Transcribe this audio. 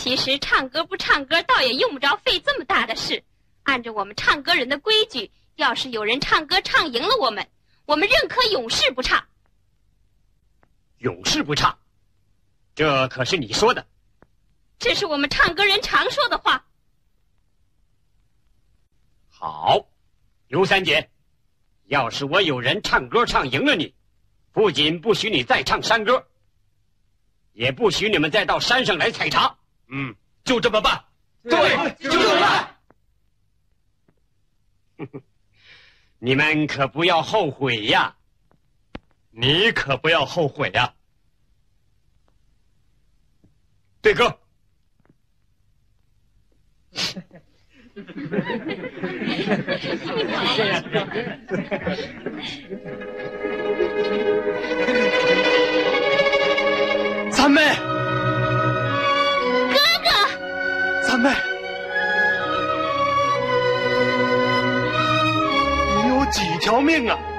其实唱歌不唱歌，倒也用不着费这么大的事。按照我们唱歌人的规矩，要是有人唱歌唱赢了我们认可永世不唱。 永世不唱，这可是你说的。 这是我们唱歌人常说的话。 好，刘三姐，要是我有人唱歌唱赢了你，不仅不许你再唱山歌，也不许你们再到山上来采茶。 就这么办。 对，就这么办。 你们可不要后悔呀！ 你可不要后悔呀！ 对歌。 三妹， 哥哥， 三妹，你有几条命啊？